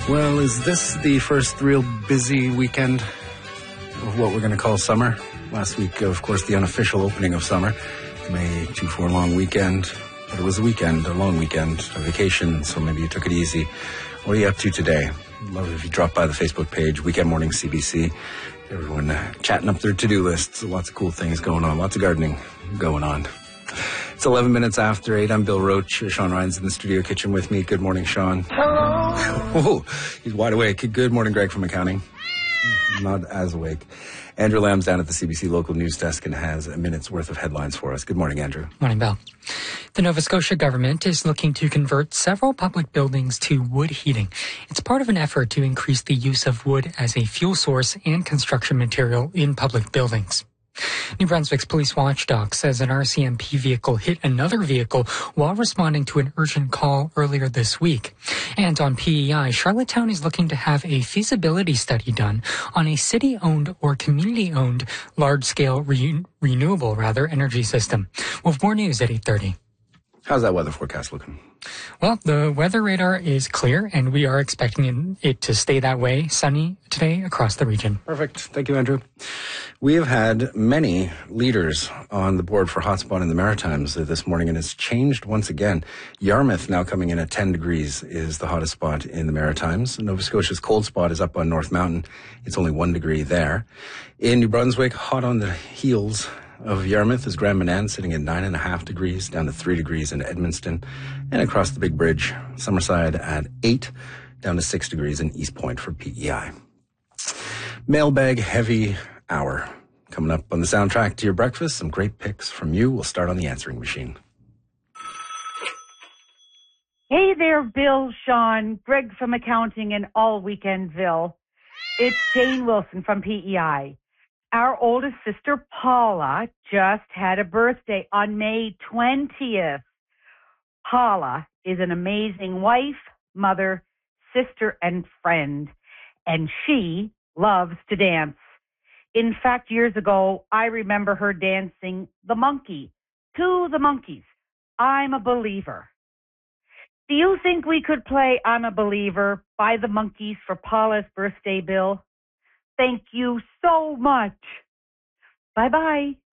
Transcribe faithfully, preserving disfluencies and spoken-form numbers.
Well, is this the first real busy weekend of what we're going to call summer? Last week, of course, the unofficial opening of summer. May two four long weekend. But it was a weekend, a long weekend, a vacation, so maybe you took it easy. What are you up to today? I'd love it if you drop by the Facebook page, Weekend Morning C B C. Everyone uh, chatting up their to-do lists. Lots of cool things going on. Lots of gardening going on. It's eleven minutes after eight. I'm Bill Roach. Sean Ryan's in the studio kitchen with me. Good morning, Sean. Hello. Oh, he's wide awake. Good morning, Greg from accounting. Not as awake. Andrew Lamb's down at the C B C local news desk and has a minute's worth of headlines for us. Good morning, Andrew. Morning, Bill. The Nova Scotia government is looking to convert several public buildings to wood heating. It's part of an effort to increase the use of wood as a fuel source and construction material in public buildings. New Brunswick's police watchdog says an R C M P vehicle hit another vehicle while responding to an urgent call earlier this week. And on P E I, Charlottetown is looking to have a feasibility study done on a city-owned or community-owned large-scale re- renewable rather energy system. We'll have more news at eight thirty. How's that weather forecast looking? Well, the weather radar is clear, and we are expecting it to stay that way, sunny today across the region. Perfect. Thank you, Andrew. We have had many leaders on the board for hotspot in the Maritimes this morning, and it's changed once again. Yarmouth now coming in at ten degrees is the hottest spot in the Maritimes. Nova Scotia's cold spot is up on North Mountain. It's only one degree there. In New Brunswick, hot on the heels of Yarmouth is Grand Manan, sitting at nine and a half degrees, down to three degrees in Edmundston, and across the Big Bridge, Summerside at eight, down to six degrees in East Point for P E I. Mailbag heavy hour coming up on the soundtrack to your breakfast. Some great picks from you. We'll start on the answering machine. Hey there, Bill, Sean, Greg from accounting, and all Weekendville. It's Jane Wilson from P E I. Our oldest sister, Paula, just had a birthday on May twentieth. Paula is an amazing wife, mother, sister, and friend, and she loves to dance. In fact, years ago, I remember her dancing the monkey to the Monkees. I'm a Believer. Do you think we could play I'm a Believer by the Monkees for Paula's birthday, Bill? Thank you so much. Bye-bye.